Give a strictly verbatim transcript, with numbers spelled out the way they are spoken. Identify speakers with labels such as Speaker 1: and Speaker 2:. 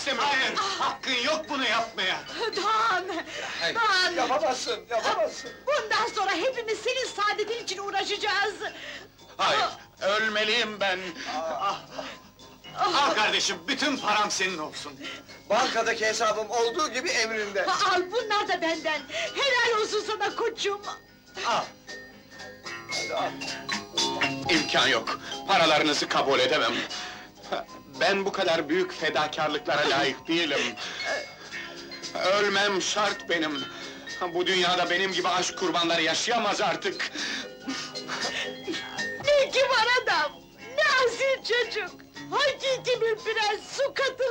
Speaker 1: istemedin! Hakkın yok bunu yapmaya!
Speaker 2: Doğan! Doğan!
Speaker 3: Yapamazsın, yapamazsın!
Speaker 2: Bundan sonra hepimiz senin saadetin için uğraşacağız!
Speaker 1: Hayır, ölmeliyim ben! Al kardeşim, bütün param senin olsun!
Speaker 3: Bankadaki hesabım olduğu gibi emrinde!
Speaker 2: Al, bunlar da benden! Helal olsun sana koçum!
Speaker 3: Al! Hadi al!
Speaker 1: İmkan yok, paralarınızı kabul edemem! Ben bu kadar büyük fedakarlıklara layık değilim! Ölmem şart benim! Bu dünyada benim gibi aşk kurbanları yaşayamaz artık!
Speaker 2: Ne kibar adam! Ne asil çocuk! Hakiki bir prens, su katı